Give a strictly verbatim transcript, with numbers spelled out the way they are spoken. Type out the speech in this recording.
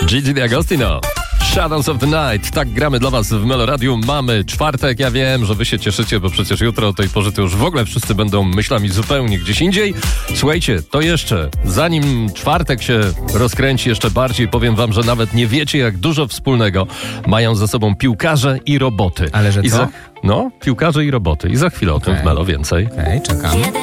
Gigi D'Agostino. Shadows of the Night. Tak gramy dla was w Meloradiu. Mamy czwartek. Ja wiem, że wy się cieszycie, bo przecież jutro o tej porze to już w ogóle wszyscy będą myślami zupełnie gdzieś indziej. Słuchajcie, to jeszcze, zanim czwartek się rozkręci jeszcze bardziej, powiem wam, że nawet nie wiecie, jak dużo wspólnego mają ze sobą piłkarze i roboty. Ale że I co? za, no, piłkarze i roboty. I za chwilę o tym Okay. w Melo więcej. Okej, okay, czekam.